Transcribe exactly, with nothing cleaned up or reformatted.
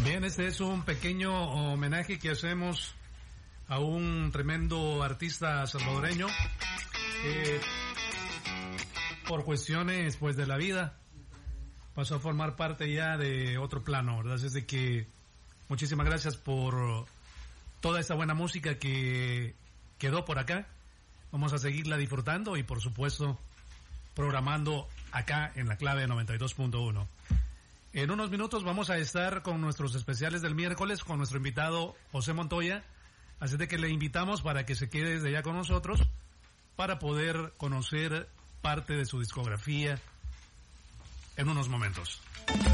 Bien, este es un pequeño homenaje que hacemos a un tremendo artista salvadoreño que por cuestiones pues de la vida pasó a formar parte ya de otro plano, ¿verdad? Así es de que muchísimas gracias por toda esta buena música que quedó por acá. Vamos a seguirla disfrutando y por supuesto programando acá en la clave noventa y dos punto uno. En unos minutos vamos a estar con nuestros especiales del miércoles, con nuestro invitado José Montoya, así de que le invitamos para que se quede desde ya con nosotros para poder conocer parte de su discografía en unos momentos.